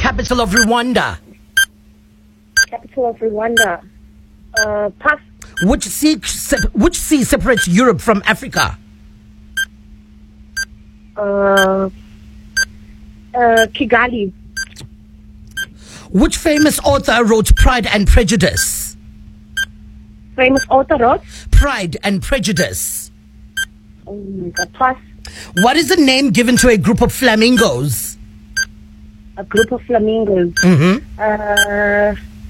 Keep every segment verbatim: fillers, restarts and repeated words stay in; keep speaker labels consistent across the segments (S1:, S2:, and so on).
S1: capital of Rwanda?
S2: Capital of Rwanda. Uh, pass.
S1: Which sea se- which sea separates Europe from Africa?
S2: Uh, uh, Kigali.
S1: Which famous author wrote Pride and Prejudice?
S2: Famous author wrote?
S1: Pride and Prejudice.
S2: Oh my God, pass.
S1: What is the name given to a group of flamingos?
S2: A group of flamingos.
S1: Mm-hmm.
S2: Uh,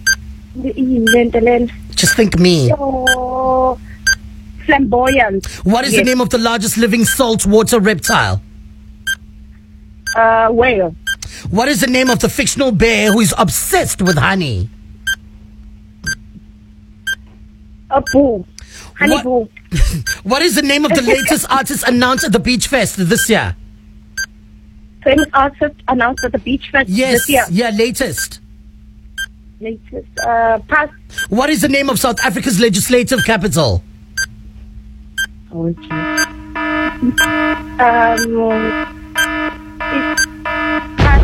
S2: the
S1: Just think me.
S2: Oh, flamboyant.
S1: What is
S2: yes.
S1: the name of the largest living saltwater reptile?
S2: Uh, whale.
S1: What is the name of the fictional bear who is obsessed with honey?
S2: A boo. Honey
S1: What-
S2: boo.
S1: What is the name of the latest artist announced at the Beach Fest this year?
S2: Famous artist announced at the Beach Fest
S1: Yes,
S2: this year.
S1: yeah, latest.
S2: Latest. Uh, pass.
S1: What is the name of South Africa's legislative capital?
S2: Oh, geez. Um, it's pass.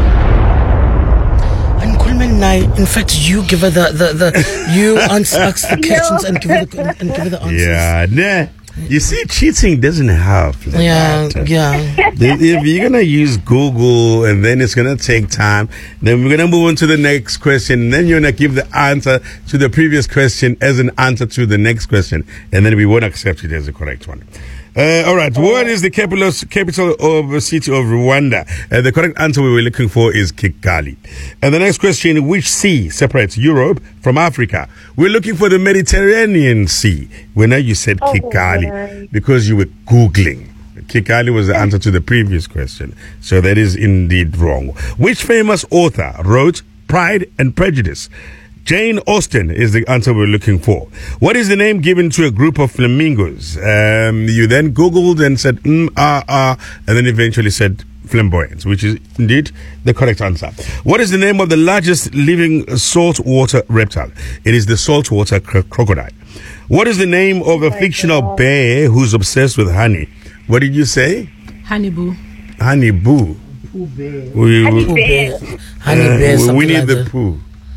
S1: And Kulman Nai, in fact, you give her the, the, the you answer, ask the questions and give her the, and give her the answers.
S3: Yeah, nah. You see, cheating doesn't help. Like
S1: Yeah,
S3: that.
S1: yeah.
S3: If you're gonna use Google and then it's gonna take time, then we're gonna move on to the next question. Then you're gonna give the answer to the previous question as an answer to the next question, and then we won't accept it as the correct one. Uh, all right. What is the capital capital of the city of Rwanda? Uh, the correct answer we were looking for is Kigali. And the next question: which sea separates Europe from Africa? We're looking for the Mediterranean Sea. When now you said
S2: Oh,
S3: Kigali
S2: right.
S3: because you were googling. Kigali was the answer to the previous question, so that is indeed wrong. Which famous author wrote Pride and Prejudice? Jane Austen is the answer we're looking for. What is the name given to a group of flamingos? Um, you then Googled and said, mm, ah, ah, and then eventually said flamboyant, which is indeed the correct answer. What is the name of the largest living saltwater reptile? It is the saltwater cro- crocodile. What is the name of a
S2: my
S3: fictional
S2: God.
S3: bear who's obsessed with honey? What did you say?
S4: Honey boo.
S3: Honey boo. We,
S2: Honey
S3: we,
S2: bear.
S1: Honey
S3: uh,
S1: bear,
S3: we
S1: something
S3: need
S1: like
S3: the
S1: that.
S3: poo.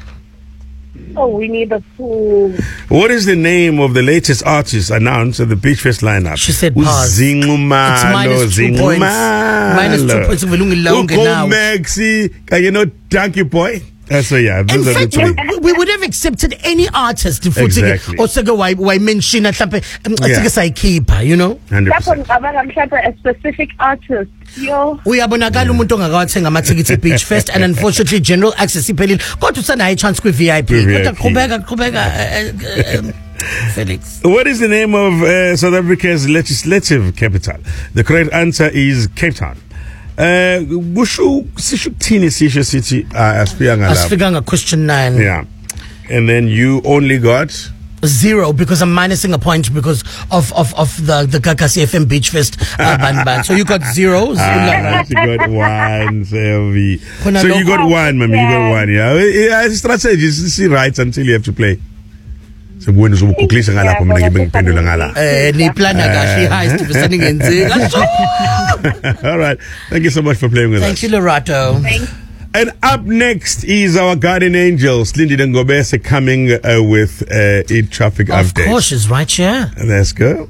S2: Oh, we need a fool.
S3: What is the name of the latest artist announced at the Beach Fest lineup?
S1: She said pause.
S3: Zingumalo.
S1: It's minus two points. Minus two points. Uvele ungilonge now.
S3: Maxi, you know, Donkey Boy. Uh, so yeah,
S1: In
S3: those are the
S1: fact,
S3: three.
S1: we, we would have accepted any artist futhi
S3: Exactly.
S1: oseke why why mention mhlambe
S3: Yeah.
S1: athi sayikhipha, you know.
S3: one hundred
S2: That's
S3: percent.
S2: on I'm mhlawumbe a specific artist. Yo.
S1: Uyabonakala umuntu ongakawathenga amathikithi e-Beach Fest, and unfortunately general access iphelile. Kodwa usanayo i-chance kwi-V I P.
S3: Kwi-V I P.
S1: Kodwa qhubeka qhubeka eh, eh, um, Felix.
S3: What is the name of uh, South Africa's legislative capital? The correct answer is Cape Town. Uh, kusho sisho kuthini sisho sithi uh, asifika ngalapho.
S1: Asifikanga question nine.
S3: Yeah. And then you only got
S1: Zero, because I'm minusing a point because of of, of the the Kakasi F M Beach Fest uh, ban ban. So you got zero.
S3: Ah, you got one, Selvi.
S1: Khona
S3: So you
S1: lokho-
S3: got one, mami. You got one. Yeah, yeah. It's strategy. See right until you have to play. So when you ukuklisha ngalapho mina ngibe ngiphendula ngala.
S1: Eh ni plan kahle heist bese ningenzeka.
S3: All right. Thank you so much for playing with
S1: Thank
S3: us.
S1: you, Lorato.
S2: Thanks.
S3: And up next is our guardian angel, Slindy Ngobese, coming uh, with uh, a traffic
S1: Of
S3: update.
S1: course, she's right here.
S3: Let's go.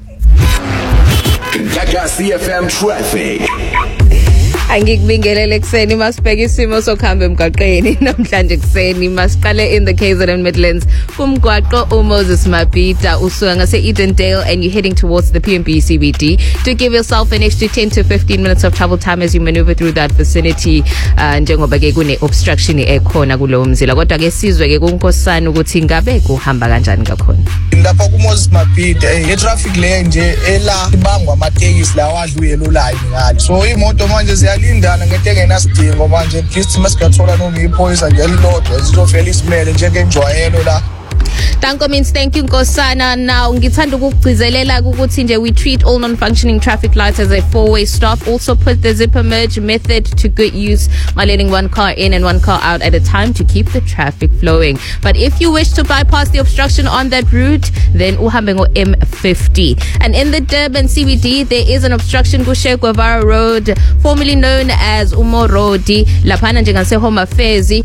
S5: Gagasi F M traffic.
S4: Angikubingelele kuseni masibheka isimo sokuhamba emgwaqeni namhlanje kuseni masiqale in the K Z N Midlands kumgwaqo uMoses Mabhida usuka ngase Edendale and you're heading towards the P M B C B D. To give yourself an extra ten to fifteen minutes of travel time as you maneuver through that vicinity uh, njengoba ke kune obstruction ekhona kulowo mzila kodwa ke sizwe ke kuNkosana ukuthi ngabe kuhamba kanjani kakhona.
S6: Lapha kuMoses Mabhida eh traffic le nje ela ibangwa amatekisi lawa adluye lo line ngale so imoto manje ziyalindana ngento engenasidingo manje at least masikathola noma iphoyisa nje elilodwa zizovela isimele njengenjwayelo la.
S4: Danko means thank you Nkosana. Now ngithanda ukugcizelela ukuthi nje we treat all non-functioning traffic lights as a four-way stop. Also put the zipper merge method to good use by letting one car in and one car out at a time to keep the traffic flowing. But if you wish to bypass the obstruction on that route, then uhambe ngo M fifty. And in the Durban C B D, there is an obstruction Kushe Guevara Road, formerly known as Umorodi, laphana nje ngase Home Affairs.